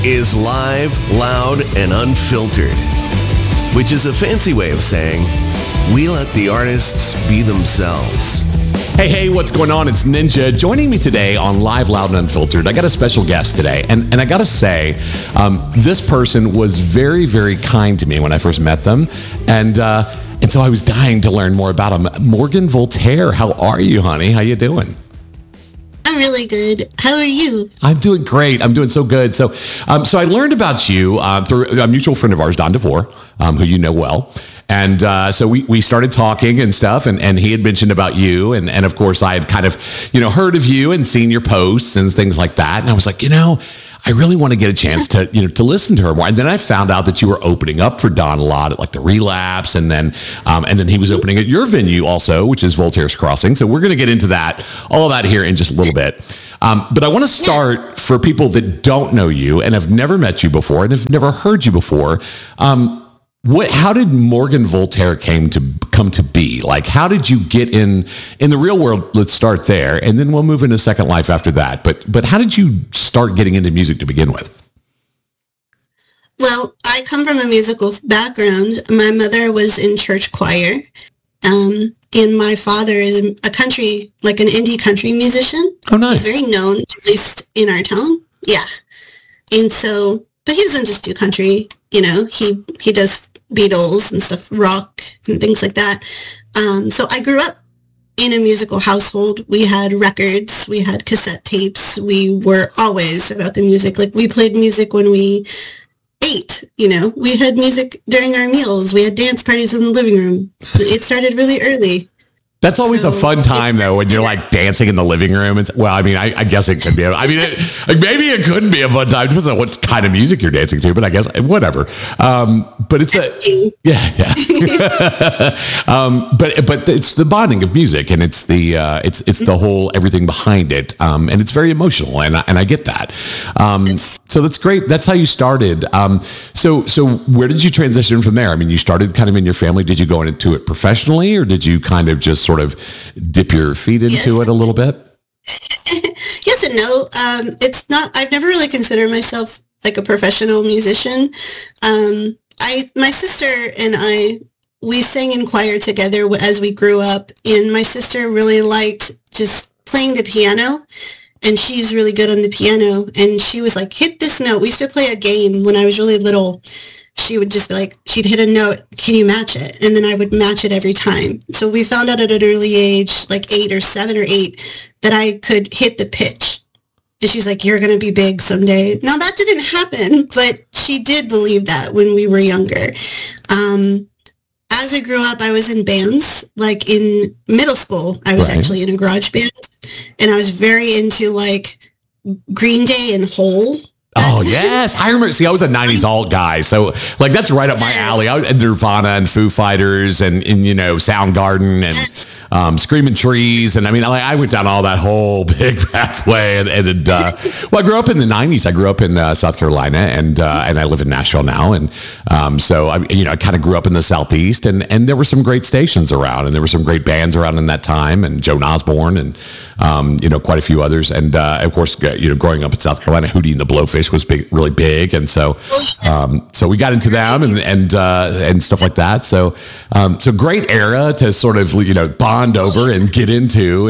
is live, loud, and unfiltered, which is a fancy way of saying we let the artists be themselves. Hey, what's going on? It's Ninja joining me today on Live, Loud, and Unfiltered. I got a special guest today, and I got to say, this person was very, very kind to me when I first met them, and so I was dying to learn more about him. Morgan Voltaire, how are you, honey? How you doing? I'm really good. How are you? I'm doing great. I'm doing so good. So I learned about you through a mutual friend of ours, Don DeVore, who you know well. And so we started talking and stuff, and he had mentioned about you. And of course, I had kind of, heard of you and seen your posts and things like that. And I was like, I really want to get a chance to, to listen to her more. And then I found out that you were opening up for Don a lot at like the Relapse. And then he was opening at your venue also, which is Voltaire's Crossing. So we're going to get into all of that here in just a little bit. But I want to start for people that don't know you and have never met you before and have never heard you before. How did Morgan Voltaire come to be? Like, how did you get in the real world? Let's start there, and then we'll move into Second Life after that. But how did you start getting into music to begin with? Well, I come from a musical background. My mother was in church choir, and my father is a country, like an indie country musician. Oh, nice. He's very known, at least in our town. Yeah, and so, but he doesn't just do country. He does Beatles and stuff, rock and things like that. So I grew up in a musical household. We had records, we had cassette tapes. We were always about the music. Like, we played music when we ate, we had music during our meals. We had dance parties in the living room. It started really early. That's always a fun time, though, when you're like dancing in the living room. I guess it could be. Maybe it couldn't be a fun time. Depends on what kind of music you're dancing to, but I guess whatever. But it's yeah. But it's the bonding of music, and it's the whole everything behind it, and it's very emotional, and I get that. So that's great. That's how you started. So where did you transition from there? You started kind of in your family. Did you go into it professionally, or did you kind of just sort of dip your feet into it a little bit? Yes and no. It's not, I've never really considered myself like a professional musician. My sister and I, we sang in choir together as we grew up, and my sister really liked just playing the piano, and she's really good on the piano, and she was like, hit this note. We used to play a game when I was really little. She would just be like, she'd hit a note, can you match it? And then I would match it every time. So we found out at an early age, like 8 or 7 or 8, that I could hit the pitch. And she's like, you're going to be big someday. Now, that didn't happen, but she did believe that when we were younger. As I grew up, I was in bands. Like in middle school, I was actually in a garage band. And I was very into like Green Day and Hole. Oh, yes. I remember. See, I was a 90s alt guy. So, like, that's right up my alley. I was Nirvana and Foo Fighters and Soundgarden and Screaming Trees. And, I went down all that whole big pathway. And I grew up in the 90s. I grew up in South Carolina, and I live in Nashville now. And so, I kind of grew up in the Southeast. And there were some great stations around. And there were some great bands around in that time. And Joan Osborne and, quite a few others. And, of course, growing up in South Carolina, Hootie and the Blowfish was really big, and so we got into them and stuff like that. So great era to sort of bond over and get into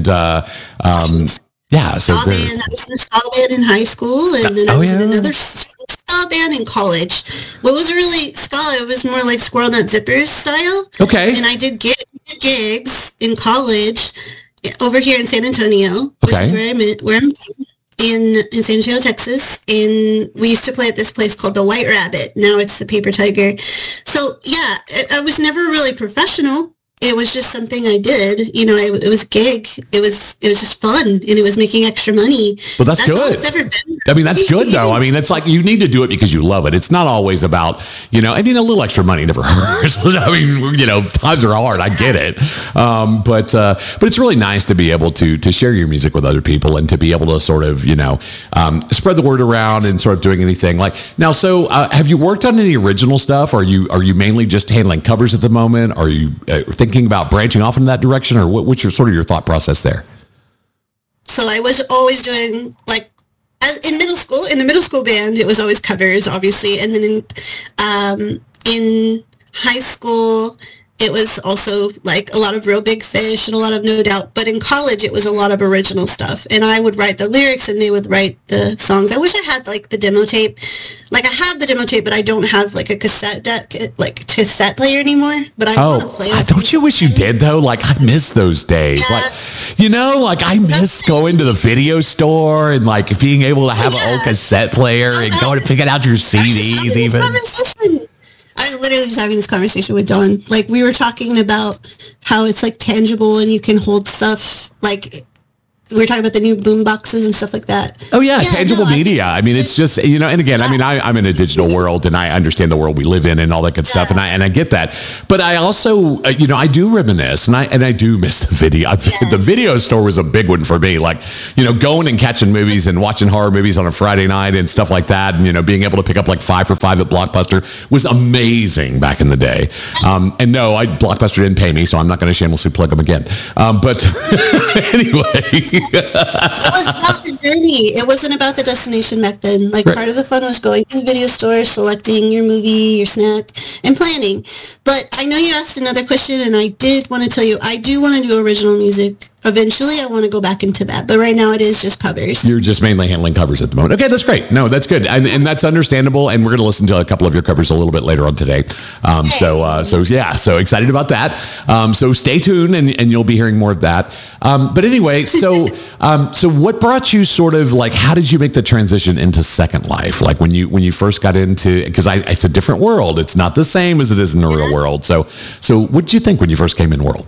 yeah. So ska band. I was in a ska band in high school, and then I was in another ska band in college. What was really ska? It was more like Squirrel Nut Zippers style. Okay. And I did gigs in college over here in San Antonio, which is where I'm from. In San Antonio, Texas, and we used to play at this place called the White Rabbit. Now it's the Paper Tiger. So yeah, I was never really professional. It was just something I did. It was a gig. It was just fun, and it was making extra money. Well, that's good. All it's ever been. That's good though. It's like you need to do it because you love it. It's not always about, a little extra money never hurts. Times are hard. I get it. But it's really nice to be able to share your music with other people and to be able to sort of, spread the word around and sort of doing anything like now. So have you worked on any original stuff? Are you mainly just handling covers at the moment? Are you thinking about branching off in that direction, or what's your thought process there? So I was always doing, like, in the middle school band, it was always covers, obviously. And then in high school, it was also like a lot of Real Big Fish and a lot of No Doubt. But in college, it was a lot of original stuff. And I would write the lyrics and they would write the songs. I wish I had like the demo tape. Like I have the demo tape, but I don't have like a cassette cassette player anymore. But I want to play it. Don't you wish you did though? Like I miss those days. Yeah. Like, you know, like I miss going to the video store and like being able to have an old cassette player and going to picking out your CDs even. I literally was having this conversation with Dawn. Like we were talking about how it's like tangible and you can hold stuff. Like we were talking about the new boom boxes and stuff like that. Oh yeah, tangible media. I mean, it's just, you know, and again, I mean, I'm in a digital world and I understand the world we live in and all that good stuff. And I get that. But I also, you know, I do reminisce and I do miss the video. The video store was a big one for me. Like, you know, going and catching movies and watching horror movies on a Friday night and stuff like that. And, you know, being able to pick up like 5 for $5 at Blockbuster was amazing back in the day. And no, Blockbuster didn't pay me, so I'm not going to shamelessly plug them again. But anyway. It was about the journey. It wasn't about the destination back then. Like part of the fun was going to the video store, selecting your movie, your snack, and planning. But I know you asked another question, and I did want to tell you, I do want to do original music. Eventually, I want to go back into that. But right now, it is just covers. You're just mainly handling covers at the moment. Okay, that's great. No, that's good. And that's understandable. And we're going to listen to a couple of your covers a little bit later on today. So excited about that. So stay tuned and you'll be hearing more of that. But anyway, so what brought you sort of like, how did you make the transition into Second Life? Like when you first got into, because it's a different world. It's not the same as it is in the real world. So what did you think when you first came in the world?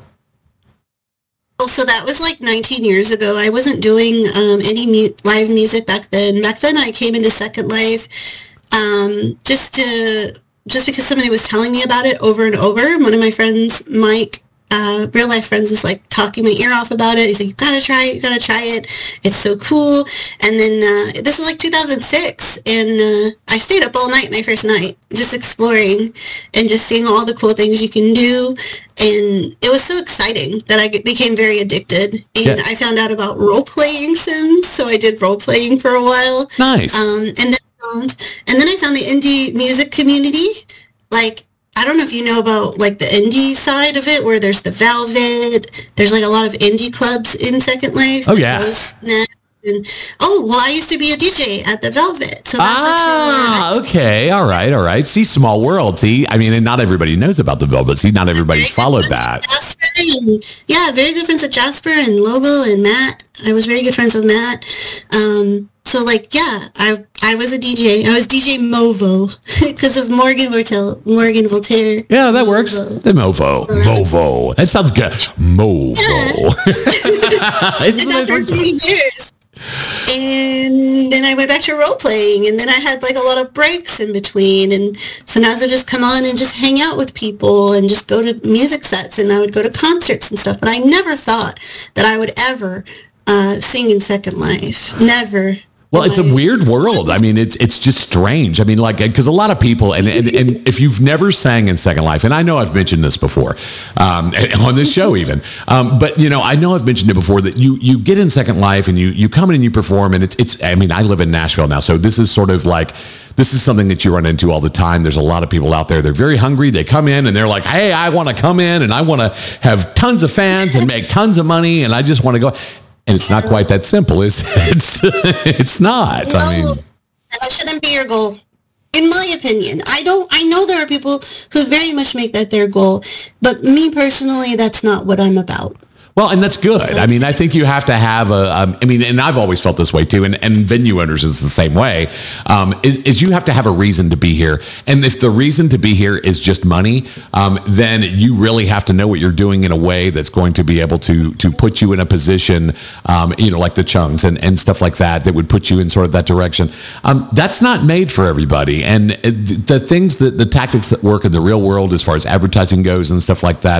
So that was like 19 years ago. I wasn't doing any live music back then. Back then I came into Second Life just because somebody was telling me about it over and over. One of my friends, Mike, real life friends, was like talking my ear off about it. He's like, you gotta try it. It's so cool. And then this was like 2006, and I stayed up all night my first night just exploring and just seeing all the cool things you can do. And it was so exciting that I became very addicted. And I found out about role-playing Sims, so I did role-playing for a while. Nice. And then I found the indie music community. Like, I don't know if you know about like the indie side of it, where there's the Velvet. There's like a lot of indie clubs in Second Life. Oh yeah. I used to be a DJ at the Velvet. So that's okay. All right. See, small world. See, I mean, and not everybody knows about the Velvet. See, not everybody's followed that. Very good friends with Jasper and Lolo and Matt. I was very good friends with Matt. So like, yeah, I was a DJ. I was DJ Movo because of Morgan Voltaire. Yeah, that works. The Movo. That sounds good. Movo. Yeah. And that for 3 years. And then I went back to role playing, and then I had like a lot of breaks in between, and sometimes I'd just come on and just hang out with people and just go to music sets, and I would go to concerts and stuff. But I never thought that I would ever sing in Second Life. Never. Well, it's a weird world. I mean, it's just strange. I mean, like, because a lot of people, and if you've never sang in Second Life, and I know I've mentioned this before on this show even, but, you know, I know I've mentioned it before that you get in Second Life and you come in and you perform, and it's I mean, I live in Nashville now, so this is sort of like, this is something that you run into all the time. There's a lot of people out there. They're very hungry. They come in and they're like, hey, I want to come in and I want to have tons of fans and make tons of money, and I just want to go. And it's not quite that simple, is it? It's not. No, I mean, that shouldn't be your goal, in my opinion. I know there are people who very much make that their goal, but me personally, that's not what I'm about. Well, and that's good. I mean, I think you have to have and I've always felt this way too, and venue owners is the same way, is you have to have a reason to be here. And if the reason to be here is just money, then you really have to know what you're doing in a way that's going to be able to put you in a position, like the Chungs and stuff like that would put you in sort of that direction. That's not made for everybody. And the things the tactics that work in the real world as far as advertising goes and stuff like that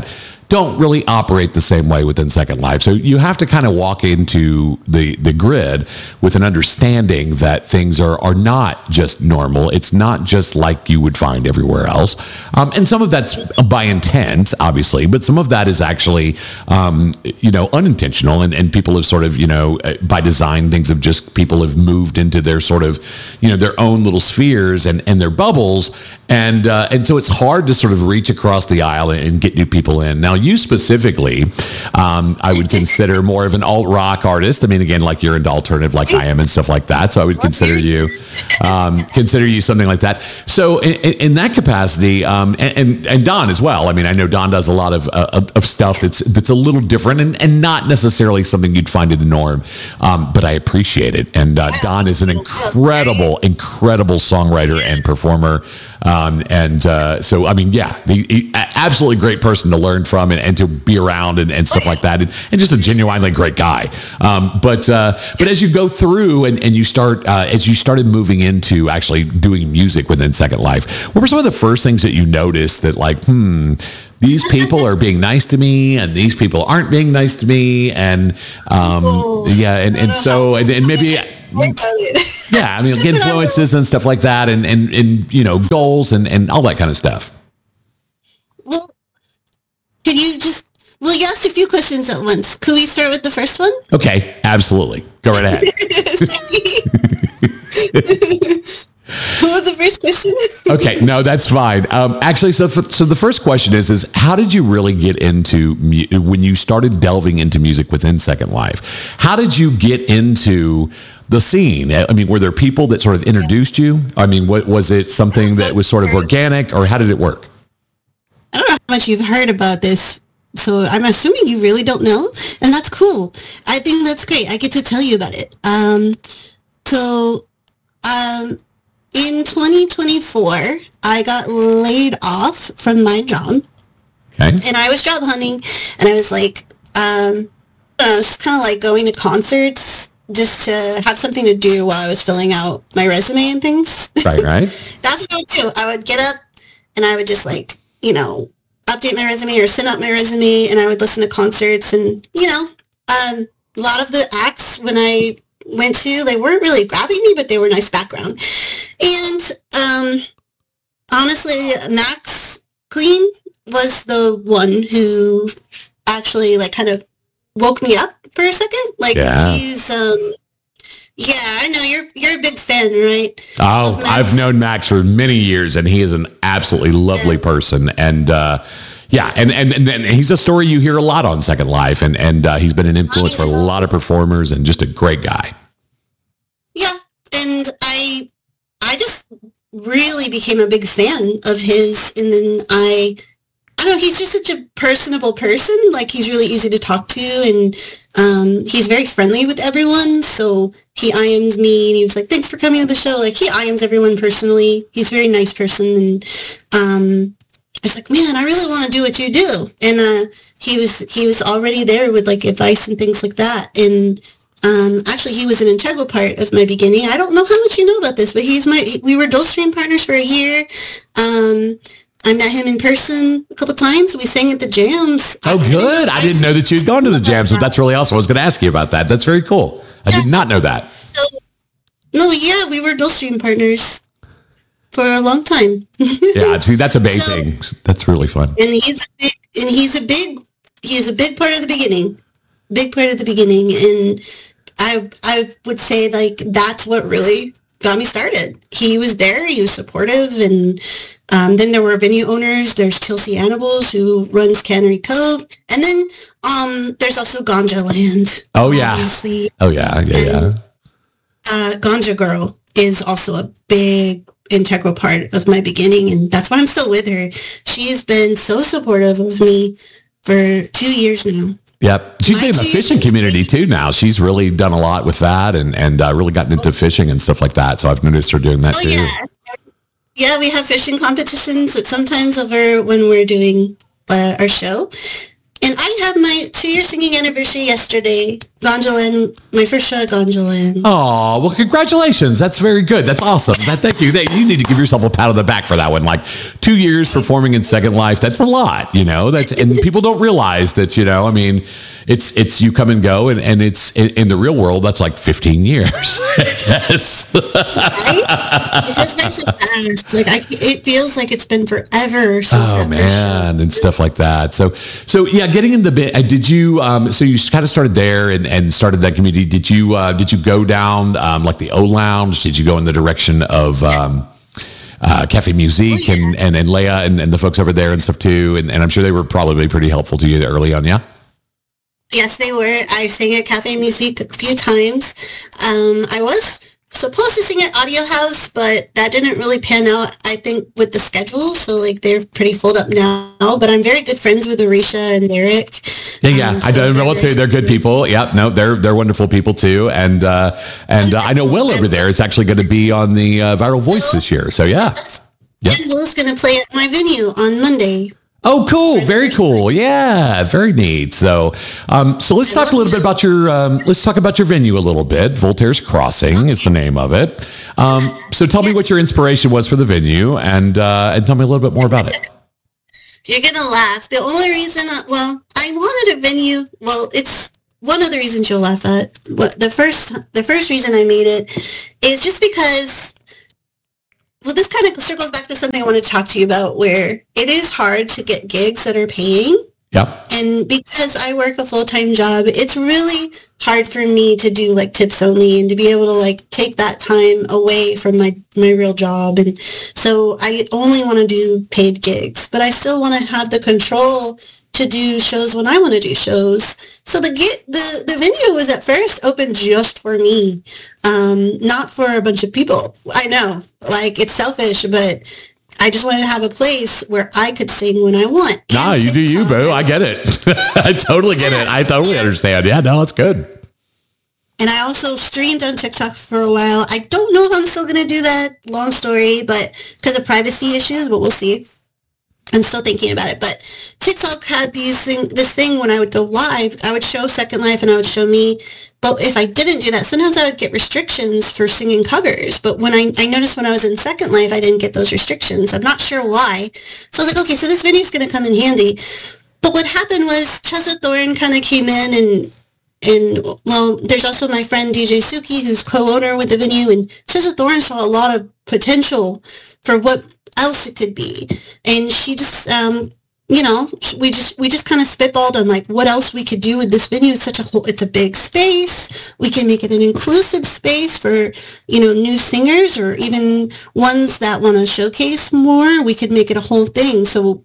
don't really operate the same way within Second Life. So you have to kind of walk into the grid with an understanding that things are not just normal. It's not just like you would find everywhere else. And some of that's by intent, obviously, but some of that is actually, unintentional. And people have sort of, by design, things have just, people have moved into their sort of, their own little spheres and their bubbles. And so it's hard to sort of reach across the aisle and get new people in. Now, you specifically, I would consider more of an alt-rock artist. I mean, again, like you're into alternative like I am and stuff like that. So I would consider you something like that. So in that capacity, and Don as well. I mean, I know Don does a lot of stuff that's a little different and not necessarily something you'd find in the norm. But I appreciate it. And Don is an incredible songwriter and performer. So, I mean, yeah, he absolutely great person to learn from and to be around and stuff like that. And just a genuinely great guy. But as you go through and you start, as you started moving into actually doing music within Second Life, what were some of the first things that you noticed that like, these people are being nice to me and these people aren't being nice to me. And maybe... Yeah, I mean, influences and stuff like that and goals and all that kind of stuff. Well, you asked a few questions at once. Could we start with the first one? Okay, absolutely. Go right ahead. What was the first question? Okay, no, that's fine. Actually, so the first question is how did you really get into, when you started delving into music within Second Life, how did you get into the scene? I mean, were there people that sort of introduced you? I mean, was it something that was sort of organic, or how did it work? I don't know how much you've heard about this, so I'm assuming you really don't know, and that's cool. I think that's great. I get to tell you about it. In 2024, I got laid off from my job. Okay. And I was job hunting, and I was like, I was just kind of like going to concerts just to have something to do while I was filling out my resume and things. Right. That's what I would do. I would get up, and I would just like, update my resume or send out my resume, and I would listen to concerts. And, a lot of the acts when I went to, they weren't really grabbing me, but they were nice background. And honestly, Max Clean was the one who actually like kind of woke me up for a second. Like he's I know you're a big fan, right? Oh, I've known Max for many years, and he is an absolutely lovely person. And and he's a story you hear a lot on Second Life, and he's been an influence for a lot of performers and just a great guy. Yeah, and I just really became a big fan of his, and then I don't know, he's just such a personable person. Like, he's really easy to talk to, and he's very friendly with everyone. So he IMs me, and he was like, "Thanks for coming to the show." Like, he IMs everyone personally. He's a very nice person, and I was like, "Man, I really want to do what you do." And he was already there with like advice and things like that. And actually, he was an integral part of my beginning. I don't know how much you know about this, but we were dual stream partners for a year. I met him in person a couple times. We sang at the jams. Oh, good. I didn't know that you'd gone to the jams, so that's really awesome. I was going to ask you about that. That's very cool. I did not know that. We were dual stream partners for a long time. Yeah, see, that's amazing. That's really fun. And he's a big part of the beginning. Big part of the beginning. And I would say like that's what really got me started. He was there. He was supportive. And then there were venue owners. There's Tilsey Animals, who runs Cannery Cove. And then there's also Ganja Land. Oh, yeah. Obviously. Oh, yeah. Ganja Girl is also a big integral part of my beginning. And that's why I'm still with her. She's been so supportive of me for 2 years now. Yep. She's been in the fishing community too now. She's really done a lot with that and really gotten into fishing and stuff like that. So I've noticed her doing that too. Yeah. Yeah, we have fishing competitions sometimes over when we're doing our show. And I had my 2-year singing anniversary yesterday. Ganja Land my first show at Gondolin. Oh, well, congratulations. That's very good. That's awesome. Thank you. You need to give yourself a pat on the back for that one. Like 2 years performing in Second Life. That's a lot, and people don't realize that, I mean, it's you come and go and it's in the real world, that's like 15 years, I guess. Right? It goes by so fast. Like it feels like it's been forever since that first show. And stuff like that. So yeah, getting in the bit, did you, so you kind of started there and started that community. Did you go down like the O Lounge? Did you go in the direction of Cafe Musique and Leia and the folks over there and stuff too? And I'm sure they were probably pretty helpful to you early on, yeah? Yes, they were. I sang at Cafe Musique a few times. I was supposed to sing at Audio House, but that didn't really pan out, I think, with the schedule. So, like, they're pretty full up now. But I'm very good friends with Arisha and Derek. Yeah. I don't know what to say. They're good people. Yeah, no, they're wonderful people too. And I know Will over there is actually going to be on the Viral Voice this year. So yeah. Yep. And Will's going to play at my venue on Monday. Oh, cool. Very cool. Yeah, very neat. So let's talk a little bit about your venue a little bit. Voltaire's Crossing is the name of it. So tell me what your inspiration was for the venue and tell me a little bit more about it. You're going to laugh. The only reason, I wanted a venue. Well, it's one of the reasons you'll laugh at. The first reason I made it is just because, well, this kind of circles back to something I want to talk to you about, where it is hard to get gigs that are paying. Yep. And because I work a full-time job, it's really hard for me to do like tips only and to be able to like take that time away from my real job. And so I only want to do paid gigs, but I still want to have the control to do shows when I want to do shows. So the venue was at first open just for me, not for a bunch of people. I know, like, it's selfish, but I just wanted to have a place where I could sing when I want. Nah, you do you, boo. I get it. I totally get it. I totally understand. Yeah, no, it's good. And I also streamed on TikTok for a while. I don't know if I'm still going to do that. Long story, but because of privacy issues, but we'll see. I'm still thinking about it. But TikTok had this thing when I would go live, I would show Second Life and I would show me. But if I didn't do that, sometimes I would get restrictions for singing covers. But when I noticed when I was in Second Life, I didn't get those restrictions. I'm not sure why. So I was like, okay, so this video's going to come in handy. But what happened was Chesa Thorne kind of came in and well, there's also my friend DJ Suki, who's co-owner with the venue. And Chesa Thorne saw a lot of potential for what else it could be. And she just, we just kind of spitballed on like what else we could do with this venue. It's a big space. We can make it an inclusive space for, new singers or even ones that want to showcase more. We could make it a whole thing. So,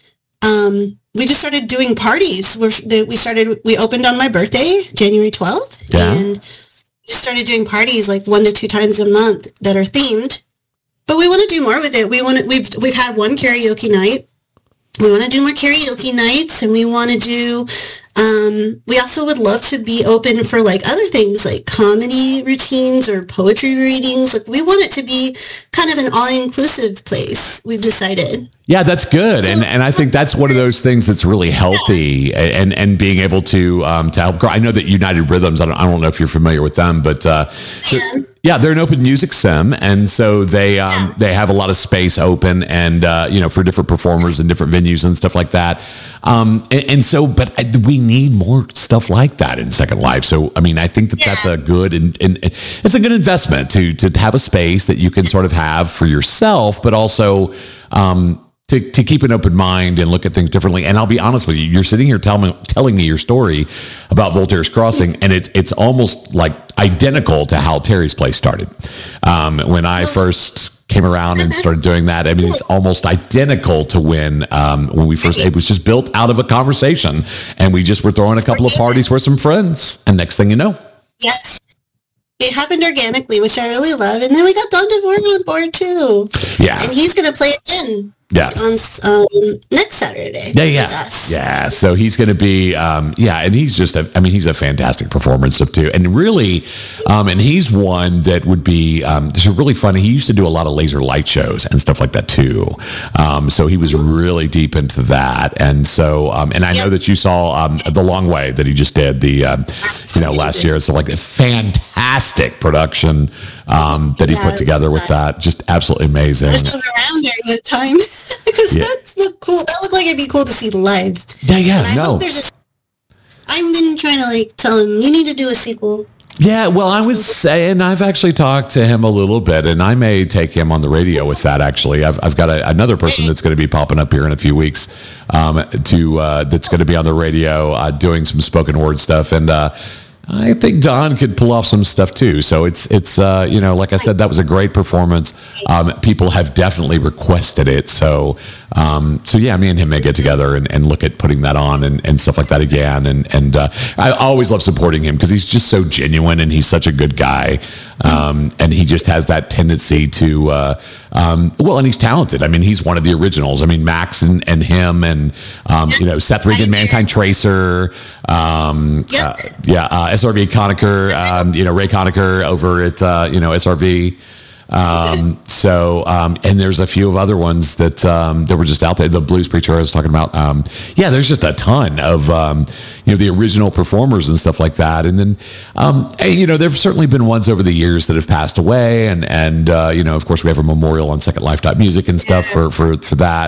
we just started doing parties. We opened on my birthday, January 12th. Yeah. And we started doing parties like 1 to 2 times a month that are themed. But we want to do more with it. We've had one karaoke night. We want to do more karaoke nights, and we want to do, we also would love to be open for like other things like comedy routines or poetry readings. Like we want it to be kind of an all-inclusive place, we've decided. Yeah, that's good. So, and I think that's one of those things that's really healthy and being able to help grow. I know that United Rhythms, I don't know if you're familiar with them, but they're an open music sim. And so they have a lot of space open and, for different performers and different venues and stuff like that. But we need more stuff like that in Second Life. So, I mean, I think that's a good, and it's a good investment to have a space that you can sort of have for yourself, but also, to keep an open mind and look at things differently. And I'll be honest with you, you're sitting here telling me your story about Voltaire's Crossing, and it's almost like identical to how Terry's Place started. When I first came around and started doing that, I mean, it's almost identical to when we first, it was just built out of a conversation, and we just were throwing a couple of parties with some friends, and next thing you know. Yes. it happened organically, which I really love. And then we got Don DeVore on board too. Yeah. And he's going to play again. Yeah. On next Saturday. Yeah. Yeah. So he's going to be, and he's just, he's a fantastic performer and stuff too. And really, and he's one that would be, just really funny. He used to do a lot of laser light shows and stuff like that too. So he was really deep into that. And so, and I know that you saw The Long Way that he just did last year. So like a fantastic production that he put together with that. Just absolutely amazing. I was around during the time. Because that's cool. That looked like it'd be cool to see live. Yeah. And I hope there's I've been trying to tell him, you need to do a sequel. Yeah, well, I was saying I've actually talked to him a little bit, and I may take him on the radio with that. Actually, I've got another person that's going to be popping up here in a few weeks, that's going to be on the radio doing some spoken word stuff, and I think Don could pull off some stuff too. So it's like I said, that was a great performance. People have definitely requested it. So yeah, me and him may get together and look at putting that on and stuff like that again. And I always love supporting him because he's just so genuine and he's such a good guy. And he just has that tendency to, and he's talented. I mean, he's one of the originals. I mean, Max and him and, Seth Regan, Mankind Tracer, SRV Conacher, Ray Conacher over at, SRV. And there's a few of other ones that were just out there. The Blues Preacher I was talking about. There's just a ton of, the original performers and stuff like that. And then, there've certainly been ones over the years that have passed away. And of course we have a memorial on Second Life Music and stuff for that,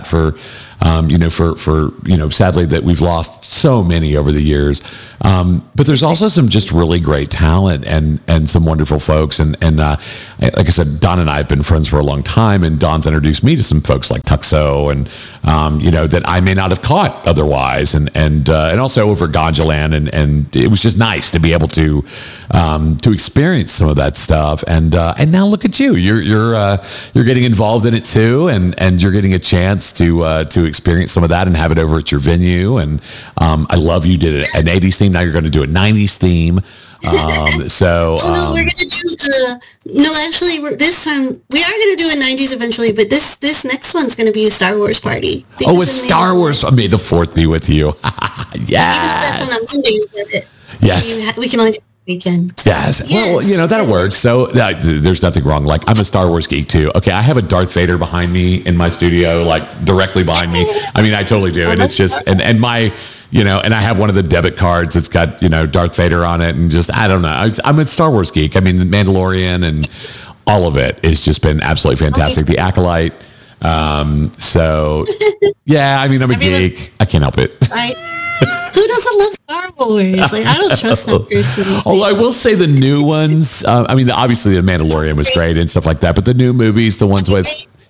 sadly that we've lost so many over the years. But there's also some just really great talent and some wonderful folks. And like I said, Don and I have been friends for a long time, and Don's introduced me to some folks like Tuxo and, that I may not have caught otherwise. And also over Gonjaland. And it was just nice to be able to experience some of that stuff. And now look at you, you're getting involved in it too. And you're getting a chance to experience some of that and have it over at your venue. And I love you did an 80s theme. Now you're going to do a 90s theme. We're going to do actually this time we are going to do a 90s eventually, but this next one's going to be a Star Wars party. Oh, a Star Wars. May the 4th be with you. Yes. That's on a Monday, but yes. We can only do weekend. Yes. Well, that'll work. So there's nothing wrong. Like, I'm a Star Wars geek too. Okay. I have a Darth Vader behind me in my studio, like directly behind me. I mean, I totally do. And it's just, and my, and I have one of the debit cards that's got, Darth Vader on it, and just, I don't know. I'm a Star Wars geek. I mean, the Mandalorian and all of it has just been absolutely fantastic. The Acolyte. So yeah, I mean, I'm a geek. I can't help it. Who doesn't love Star Wars? Like, I don't trust that person. Although I will say the new ones, obviously the Mandalorian was great and stuff like that, but the new movies, the ones with,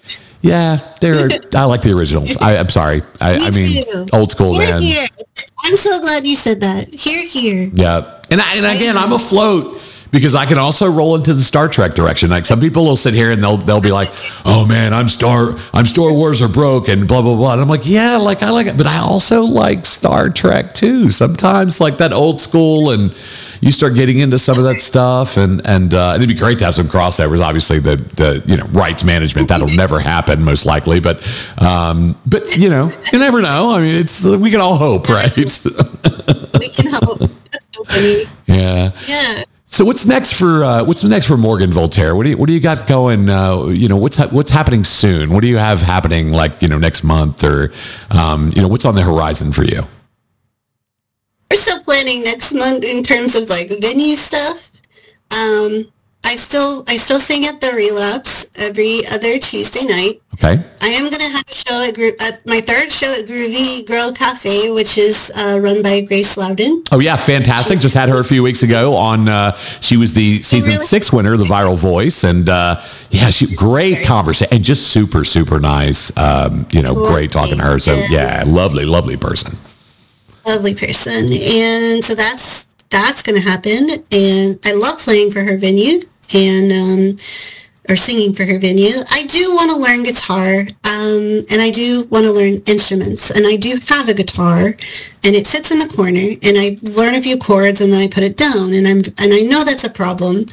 I like the originals. I'm sorry. I mean, old school, man. Here. I'm so glad you said that. Here. Yeah. And again, I'm afloat because I can also roll into the Star Trek direction. Like, some people will sit here and they'll be like, oh man, I'm Star Wars are broke and blah, blah, blah. And I'm like, yeah, like I like it, but I also like Star Trek too. Sometimes like that old school, and you start getting into some of that stuff, and it'd be great to have some crossovers. Obviously the rights management, that'll never happen most likely, but you never know. I mean, we can all hope, right? We can hope. Yeah. So what's next for Morgan Voltaire? What do you got going? What's happening soon? What do you have happening next month, or what's on the horizon for you? We're still planning next month in terms of like venue stuff. I still sing at the Relapse every other Tuesday night. Okay. I am going to have a show at my third show at Groovy Girl Cafe, which is run by Grace Loudon. Oh yeah, fantastic! Just had her a few weeks ago on. She was the season 6 winner, the Viral Voice, and she great conversation and just super nice. Great talking to her. So lovely person. Lovely person, and so that's going to happen. And I love playing for her venue or singing for her venue. I do want to learn guitar, and I do want to learn instruments. And I do have a guitar, and it sits in the corner, and I learn a few chords, and then I put it down. And I know that's a problem,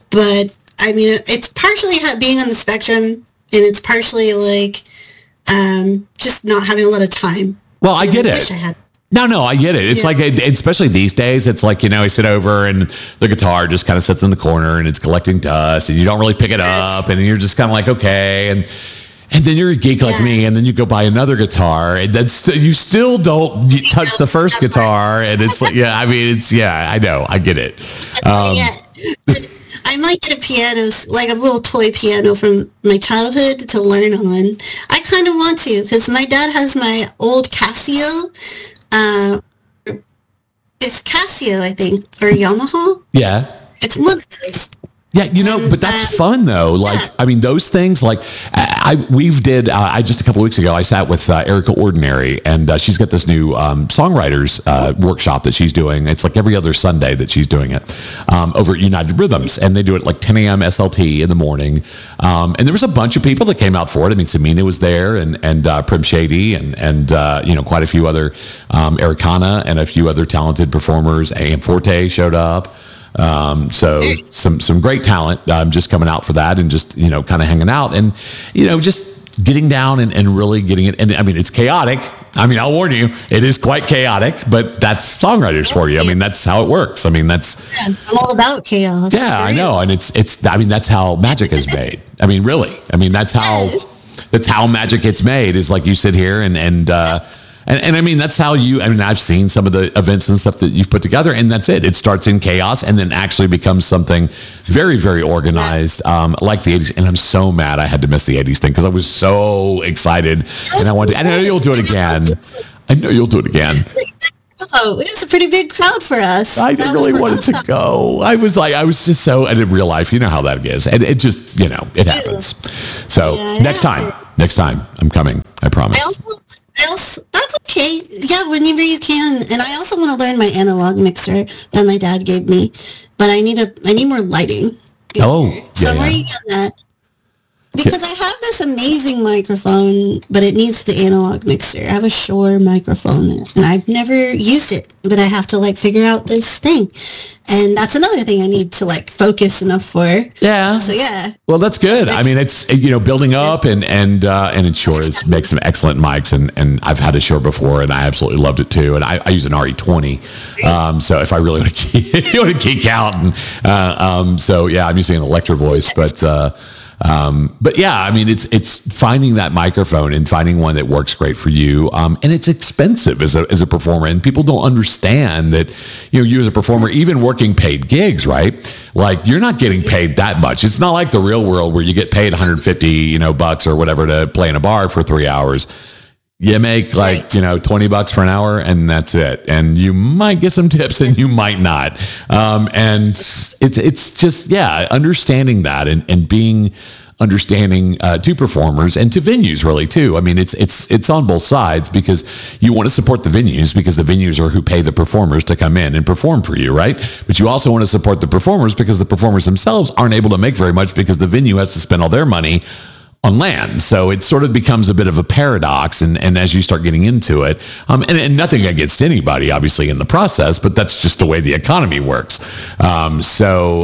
but I mean, it's partially being on the spectrum, and it's partially like just not having a lot of time. Well, I get it. Wish I had. No, I get it. It's like, especially these days, it's like, I sit over and the guitar just kind of sits in the corner and it's collecting dust and you don't really pick it up and you're just kind of like, okay. And then you're a geek like me and then you go buy another guitar and then you still don't touch the first guitar. And it's like, I know, I get it. I might get a piano, like a little toy piano from my childhood to learn on. I kind of want to because my dad has my old Casio. It's Casio, I think, or Yamaha. Yeah. It's one of those. Yeah, but that's fun though. Like, I mean, those things. Like, just a couple of weeks ago, I sat with Erica Ordinary, and she's got this new songwriters workshop that she's doing. It's like every other Sunday that she's doing it over at United Rhythms, and they do it like 10 a.m. SLT in the morning. And there was a bunch of people that came out for it. I mean, Samina was there, and Prim Shady, and quite a few other Ericana, and a few other talented performers. AM Forte showed up. So some great talent just coming out for that and just, kind of hanging out and, just getting down and really getting it. And I mean, it's chaotic. I mean, I'll warn you, it is quite chaotic, but that's songwriters for you. I mean, that's how it works. I mean, I'm all about chaos. Yeah, I know. And that's how magic is made. I mean, really, that's how magic gets made is like you sit here and I mean, that's how I've seen some of the events and stuff that you've put together, and that's it. It starts in chaos and then actually becomes something very, very organized, like the 80s. And I'm so mad I had to miss the 80s thing because I was so excited. And I know you'll do it again. Oh, it was a pretty big crowd for us. I really wanted to go. I was just so, and in real life, you know how that is. And it just, it happens. So next time I'm coming. I promise. That's okay. Yeah, whenever you can. And I also want to learn my analog mixer that my dad gave me, but I need more lighting. Oh, so I'm working on that. Because I have this amazing microphone, but it needs the analog mixer. I have a Shure microphone, and I've never used it, but I have to figure out this thing. And that's another thing I need to focus enough for. Yeah. So yeah. Well, that's good. I mean, it's building up and Shure makes some excellent mics, and I've had a Shure before, and I absolutely loved it too. And I use an RE20. So if I really want to geek out, and so yeah, I'm using an Electro Voice, but yeah, I mean, it's finding that microphone and finding one that works great for you. And it's expensive as a performer, and people don't understand that, you as a performer, even working paid gigs, right? Like you're not getting paid that much. It's not like the real world where you get paid 150, bucks or whatever to play in a bar for 3 hours. You make $20 for an hour and that's it. And you might get some tips and you might not. And it's just, understanding that and being understanding to performers and to venues really too. I mean, it's on both sides because you want to support the venues because the venues are who pay the performers to come in and perform for you, right? But you also want to support the performers because the performers themselves aren't able to make very much because the venue has to spend all their money on land. So it sort of becomes a bit of a paradox. And as you start getting into it, and nothing against anybody, obviously, in the process, but that's just the way the economy works. So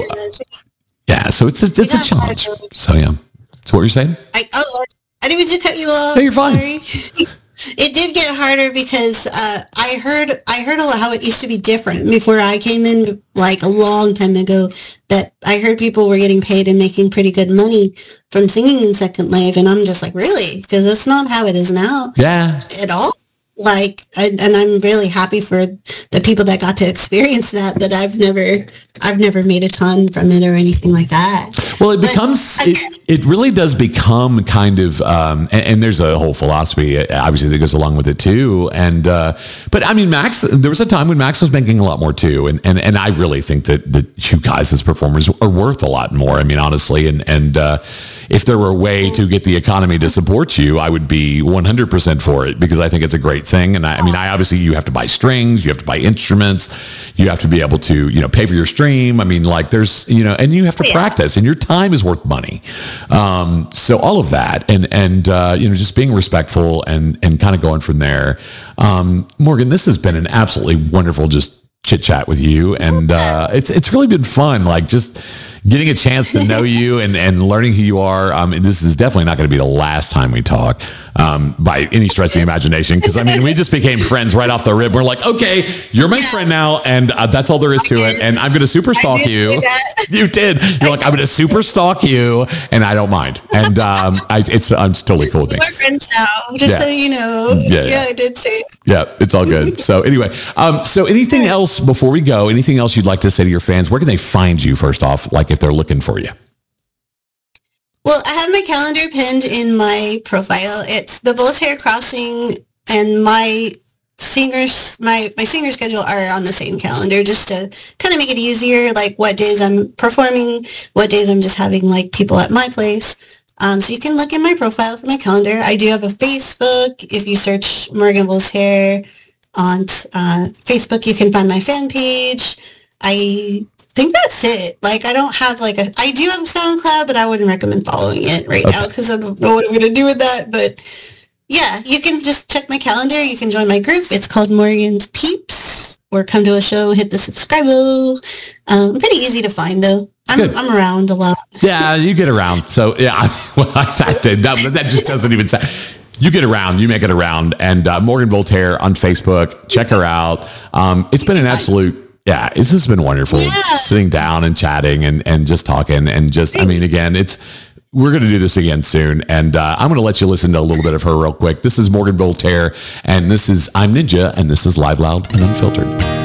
it's a challenge. So, yeah. So what you're saying? I didn't mean to cut you off. No, you're fine. Sorry. It did get harder because I heard a lot how it used to be different before I came in, a long time ago, that I heard people were getting paid and making pretty good money from singing in Second Life, and I'm just really? Because that's not how it is now. Yeah. At all. And I'm really happy for the people that got to experience that, but I've never made a ton from it or anything like that. Well, it really does become kind of, and there's a whole philosophy, obviously, that goes along with it too. And, but I mean, Max, there was a time when Max was making a lot more too. And I really think that you guys as performers are worth a lot more. I mean, honestly, and if there were a way to get the economy to support you, I would be 100% for it because I think it's a great thing. And I mean, obviously you have to buy strings, you have to buy instruments, you have to be able to, pay for your stream. I mean, there's, and you have to practice and your time is worth money. So all of that and just being respectful and kind of going from there. Morgan, this has been an absolutely wonderful, just chit chat with you. And it's really been fun. getting a chance to know you and learning who you are. This is definitely not going to be the last time we talk by any stretch of the imagination. Because, I mean, we just became friends right off the rip. We're like, okay, you're my friend now. And that's all there is to it. And I'm going to super stalk you. You did. You're like, I'm going to super stalk you. And I don't mind. And I'm totally cool with me. We're friends now, just so you know. Yeah, I did say it. Yeah, it's all good. So anyway, so anything else before we go, anything else you'd like to say to your fans? Where can they find you first off, like if they're looking for you? Well, I have my calendar pinned in my profile. It's the Voltaire Crossing, and my singer schedule are on the same calendar, just to kind of make it easier, like what days I'm performing, what days I'm just having like people at my place. So you can look in my profile for my calendar. I do have a Facebook. If you search Morgan Voltaire on Facebook, you can find my fan page. I think that's it. Like, I don't have I do have a SoundCloud, but I wouldn't recommend following it right now because I don't know what I'm going to do with that. But yeah, you can just check my calendar. You can join my group. It's called Morgan's Peeps, or come to a show, hit the subscribe. Pretty easy to find though. I'm around a lot. Yeah, you get around. So yeah, that just doesn't even say. You get around, you make it around. And Morgan Voltaire on Facebook, check her out. It's been an absolute, this has been wonderful. Sitting down and chatting and just talking and just, I mean, again, we're going to do this again soon. And I'm going to let you listen to a little bit of her real quick. This is Morgan Voltaire, and I'm Ninja, and this is Live, Loud, and Unfiltered.